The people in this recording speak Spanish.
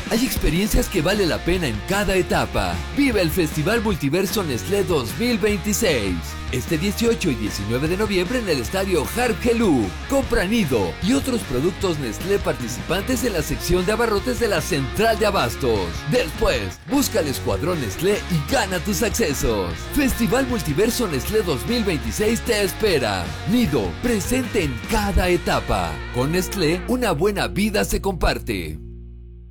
Hay experiencias que vale la pena en cada etapa. Vive el Festival Multiverso Nestlé 2026. Este 18 y 19 de noviembre en el estadio Harp Helú. Compra Nido y otros productos Nestlé participantes en la sección de abarrotes de la Central de Abastos. Después, busca el Escuadrón Nestlé y gana tus accesos. Festival Multiverso Nestlé 2026 te espera. Nido, presente en cada etapa. Con Nestlé, una buena vida se comparte.